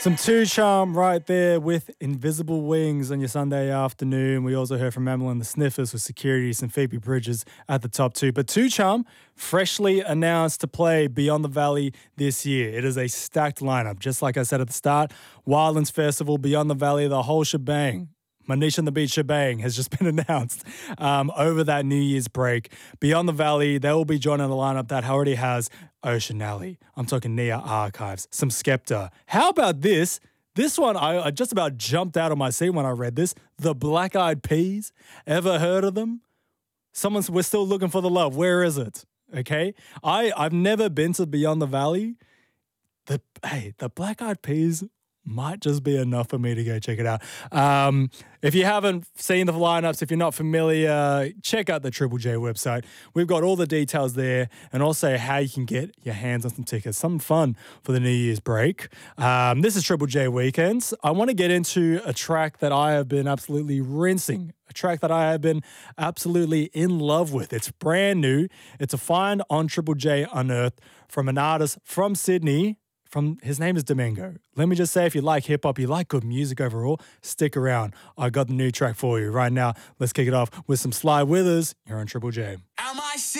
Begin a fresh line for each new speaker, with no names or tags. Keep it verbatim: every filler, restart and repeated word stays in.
Some Two Charm right there with Invisible Wings on your Sunday afternoon. We also heard from Mammal and the Sniffers with Securities and Phoebe Bridgers at the top two. But Two Charm freshly announced to play Beyond the Valley this year. It is a stacked lineup. Just like I said at the start, Wildlands Festival, Beyond the Valley, the whole shebang. Manish and the Beach Shebang has just been announced um, over that New Year's break. Beyond the Valley, they will be joining the lineup that already has Ocean Alley. I'm talking Nia Archives, some Skepta. How about this? This one, I, I just about jumped out of my seat when I read this. The Black Eyed Peas. Ever heard of them? Someone's, we're still looking for the love. Where is it? Okay? I, I've never been to Beyond the Valley. The, hey, the Black Eyed Peas might just be enough for me to go check it out. Um, if you haven't seen the lineups, if you're not familiar, check out the Triple J website. We've got all the details there and also how you can get your hands on some tickets. Something fun for the New Year's break. Um, this is Triple J Weekends. I want to get into a track that I have been absolutely rinsing, a track that I have been absolutely in love with. It's brand new. It's a find on Triple J Unearthed from an artist from Sydney. From his name is Domingo. Let me just say, if you like hip-hop, you like good music overall, stick around. I got the new track for you right now. Let's kick it off with some Sly Withers here on Triple J. Am I